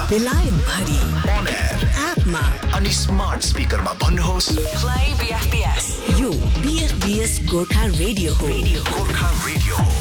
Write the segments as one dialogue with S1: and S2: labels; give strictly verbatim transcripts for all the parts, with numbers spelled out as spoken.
S1: बेलायत भरि
S2: On air
S1: एपमा
S2: अनि स्मार्ट स्पिकरमा भन्नुहोस्
S1: Play B F B S. यो B F B S Gorkha radio हो।
S2: गोर्खा रेडियो हो।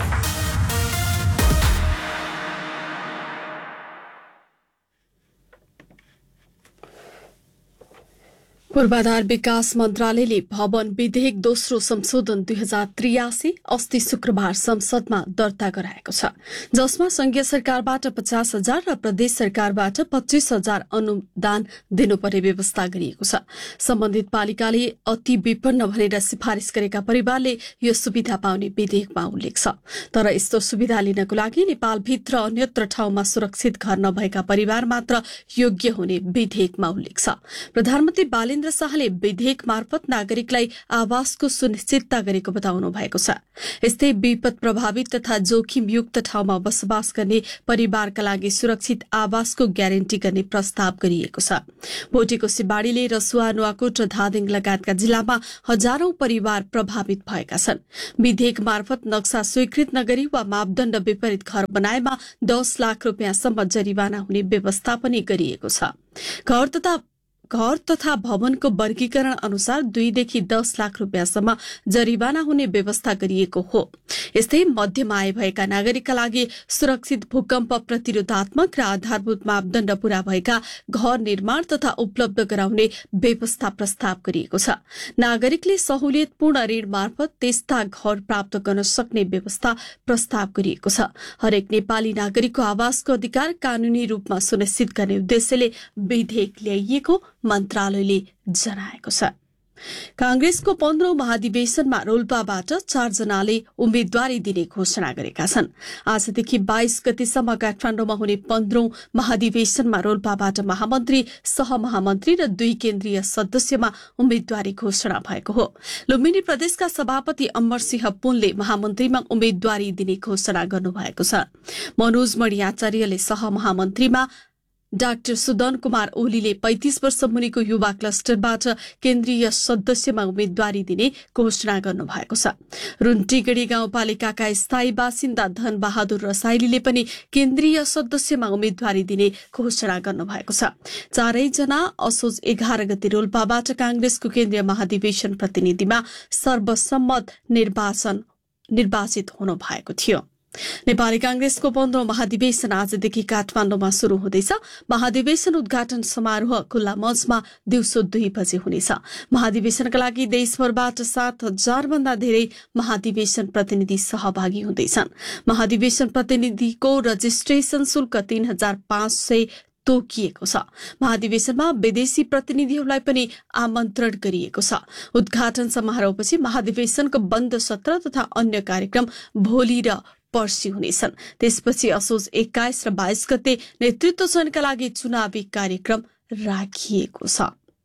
S3: पूर्वाधार विकास मन्त्रालयले भवन विधेयक दोस्रो संशोधन दुई हजार त्रियासी अस्ति शुक्रबार संसदमा दर्ता गराएको छ, जसमा संघीय सरकारबाट पचास हजार र प्रदेश सरकारबाट पच्चीस हजार अनुदान दिनुपर्ने व्यवस्था गरिएको छ। सम्बन्धित पालिकाले अति विपन्न भनेर सिफारिस गरेका परिवारले यो सुविधा पाउने विधेयकमा उल्लेख छ। तर यस्तो सुविधा लिनको लागि नेपालभित्र अन्यत्र ठाउँमा सुरक्षित घर नभएका परिवार मात्र योग्य हुने विधेयकमा उल्लेख छ। प्रधानमन्त्री बालेन्द्र शाहले विधेयक मार्फत नागरिकलाई आवासको सुनिश्चितता गरेको बताउनु भएको छ। यस्तै विपद प्रभावित तथा जोखिमयुक्त ठाउँमा बसोबास गर्ने परिवारका लागि सुरक्षित आवासको ग्यारेन्टी गर्ने प्रस्ताव गरिएको छ। भोटेको सिबाडीले रसुवा, नुवाकोट र धादिङ लगायतका जिल्लामा हजारौं परिवार प्रभावित भएका छन्। विधेयक मार्फत नक्सा स्वीकृत नगरी वा मापदण्ड विपरीत घर बनाएमा दस लाख रूपियाँसम्म जरिवाना हुने व्यवस्था पनि गरिएको छ। घर तथा घर तथा भवनको वर्गीकरण अनुसार दुईदेखि दस लाख रूपियाँसम्म जरिवाना हुने व्यवस्था गरिएको हो। यस्तै मध्यम आय भएका नागरिकका लागि सुरक्षित भूकम्प प्रतिरोधात्मक र आधारभूत मापदण्ड पूरा भएका घर निर्माण तथा उपलब्ध गराउने व्यवस्था प्रस्ताव गरिएको छ। नागरिकले सहुलियतपूर्ण ऋण मार्फत त्यस्ता घर प्राप्त गर्न सक्ने व्यवस्था प्रस्ताव गरिएको छ। हरेक नेपाली नागरिकको आवासको अधिकार कानूनी रूपमा सुनिश्चित गर्ने उद्देश्यले विधेयक ल्याइएको मन्त्रालयले जनाएको छ। कांग्रेसको पन्ध्रौं महाधिवेशनमा रोल्पाबाट चारजनाले उम्मेद्वारी दिने घोषणा गरेका छन्। आजदेखि बाइस गतेसम्म काठमाडौँमा हुने पन्ध्रौं महाधिवेशनमा रोल्पाबाट महामन्त्री, सहमहामन्त्री र दुई केन्द्रीय सदस्यमा उम्मेद्वारी घोषणा भएको हो। लुम्बिनी प्रदेशका सभापति अमरसिंह पुनले महामन्त्रीमा उम्मेद्वारी दिने घोषणा गर्नुभएको छ। मनोज मणि आचार्यले सहमहामन्त्रीमा, डाक्टर सुदन कुमार ओलीले पैंतीस वर्ष मुनिको युवा क्लस्टरबाट केन्द्रीय सदस्यमा उम्मेद्वारी दिने घोषणा गर्नुभएको छ। रुन्टीगढी गाउँपालिकाका स्थायी बासिन्दा धन बहादुर रसाइलीले पनि केन्द्रीय सदस्यमा उम्मेद्वारी दिने घोषणा गर्नुभएको छ। चारैजना असोज एघार गते रोल्पाबाट कांग्रेसको केन्द्रीय महाधिवेशन प्रतिनिधिमा सर्वसम्मत निर्वाचन निर्वाचित हुनु भएको थियो। नेपाली कांग्रेसको पन्ध्रौं महाधिवेशन आजदेखि काठमाडौँमा शुरू हुँदैछ। महाधिवेशन उद्घाटन समारोह खुल्ला मञ्चमा दिउँसो दुई बजे हुनेछ। महाधिवेशनका लागि देशभरबाट सात हजार भन्दा धेरै महाधिवेशन प्रतिनिधि सहभागी हुँदैछन्। महाधिवेशन प्रतिनिधिको रजिस्ट्रेशन शुल्क तीन हजार पाँच सय तोकिएको छ। महाधिवेशनमा विदेशी प्रतिनिधिहरूलाई पनि आमन्त्रण गरिएको छ। उद्घाटन समारोहपछि महाधिवेशनको बन्द सत्र तथा अन्य कार्यक्रम भोलि र पर्सि हुनेछन्। त्यसपछि असोज एक्काइस र बाइस गते नेतृत्व चयनका लागि चुनावी कार्यक्रम राखिएको छ।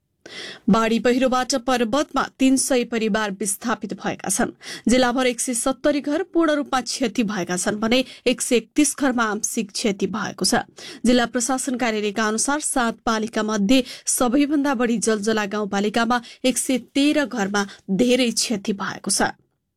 S3: बाढ़ी पहिरोबाट पर्वतमा तीन सय परिवार विस्थापित भएका छन्। जिल्लाभर एक सय सत्तरी घर पूर्ण रूपमा क्षति भएका छन् भने एक सय एकतीस घरमा आंशिक क्षति भएको छ। जिल्ला प्रशासन कार्यालयका अनुसार सात पालिका मध्ये सबैभन्दा बढ़ी जलजला गाउँपालिकामा एक सय तेह्र घरमा धेरै क्षति भएको छ।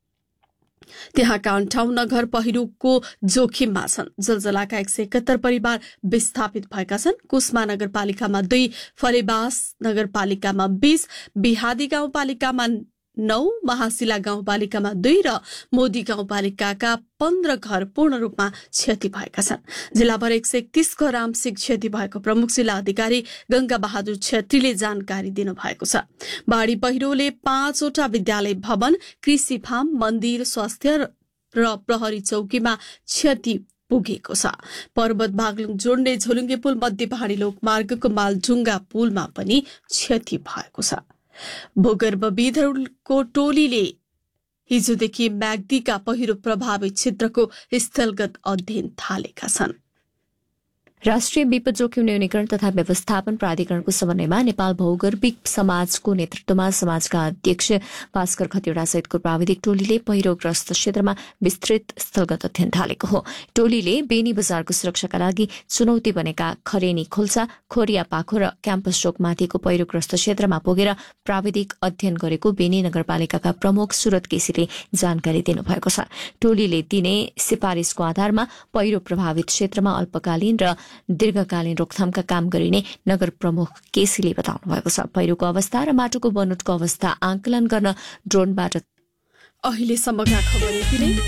S3: त्यहाँका अन्ठाउन्न घर पहिरोको जोखिममा छन्। जलजलाका एक सय एकहत्तर परिवार विस्थापित भएका छन्। कुस्मा नगरपालिकामा दुई, फरेबास नगरपालिकामा बीस, बिहादी गाउँपालिकामा नौ, महाशिला गाउँपालिकामा दुई र मोदी गाउँपालिकाका पन्ध्र घर पूर्ण रूपमा क्षति भएका छन्। जिल्लाभर एक सय एकतीस घर आंशिक क्षति भएको प्रमुख जिल्ला अधिकारी गंगा बहादुर छेत्रीले जानकारी दिनुभएको छ। बाढ़ी पहिरोले पाँचवटा विद्यालय भवन, कृषि फार्म, मन्दिर, स्वास्थ्य र प्रहरी चौकीमा क्षति पुगेको छ। पर्वत बागलुङ जोड्ने झोलुङ्गे पुल मध्य पहाड़ी लोकमार्गको मालढुङ्गा पुलमा पनि क्षति भएको छ। भूगर्भविदहरूको टोलीले हिजोदेखि म्याग्दीका पहिरो प्रभावित क्षेत्रको स्थलगत अध्ययन थालेका छन्।
S4: राष्ट्रिय विपद जोखिम न्यूनीकरण तथा व्यवस्थापन प्राधिकरणको समन्वयमा नेपाल भौगर्भिक समाजको नेतृत्वमा समाजका अध्यक्ष भास्कर खतिवड़ा सहितको प्राविधिक टोलीले पहिरोग्रस्त क्षेत्रमा विस्तृत स्थलगत अध्ययन थालेको हो। टोलीले बेनी बजारको सुरक्षाका लागि चुनौती बनेका खरेनी खोल्सा, खोरिया पाखो र क्याम्पस चोकमाथिको पहिरोग्रस्त क्षेत्रमा पुगेर प्राविधिक अध्ययन गरेको बेनी नगरपालिकाका प्रमुख सुरत केसीले जानकारी दिनुभएको छ। टोलीले दिने सिफारिसको आधारमा पहिरो प्रभावित क्षेत्रमा अल्पकालीन र दीर्घकालीन रोकथामका काम गरिने नगर प्रमुख केसीले बताउनु भएको छ। पहिरोको अवस्था र माटोको बनोटको अवस्था आकलन गर्न ड्रोनबाट
S3: अहिलेसम्मका खबर यति नै।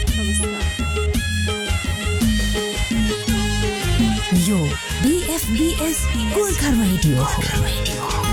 S1: यो बीएफबीएस गोर्खा रेडियो हो।